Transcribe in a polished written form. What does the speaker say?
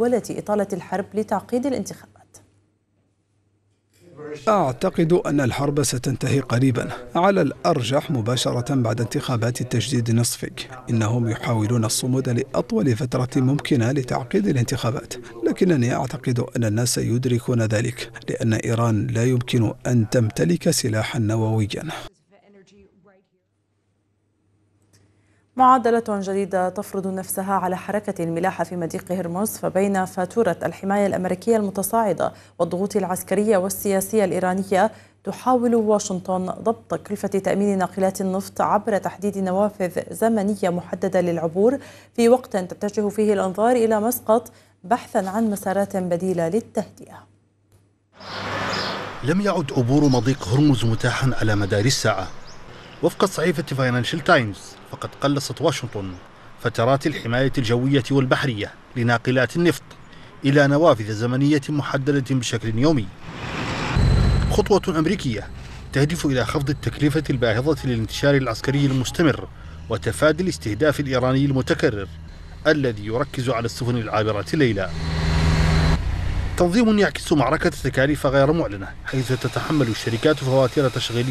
محاولة إطالة الحرب لتعقيد الانتخابات. أعتقد أن الحرب ستنتهي قريبا، على الأرجح مباشرة بعد انتخابات التجديد النصفي. إنهم يحاولون الصمود لأطول فترة ممكنة لتعقيد الانتخابات، لكنني أعتقد أن الناس يدركون ذلك، لأن إيران لا يمكن أن تمتلك سلاحا نوويا. معادلة جديدة تفرض نفسها على حركة الملاحة في مضيق هرمز، فبين فاتورة الحماية الأمريكية المتصاعدة والضغوط العسكرية والسياسية الإيرانية، تحاول واشنطن ضبط كلفة تأمين ناقلات النفط عبر تحديد نوافذ زمنية محددة للعبور، في وقت تتجه فيه الأنظار إلى مسقط بحثا عن مسارات بديلة للتهدئة. لم يعد عبور مضيق هرمز متاحا على مدار الساعة. وفق صحيفة فاينانشال تايمز، فقد قلصت واشنطن فترات الحماية الجوية والبحرية لناقلات النفط إلى نوافذ زمنية محددة بشكل يومي. خطوة أمريكية تهدف إلى خفض التكلفة الباهظة للانتشار العسكري المستمر وتفادي الاستهداف الإيراني المتكرر الذي يركز على السفن العابرة ليلا. تنظيم يعكس معركة تكاليف غير معلنة، حيث تتحمل الشركات فواتير تشغيل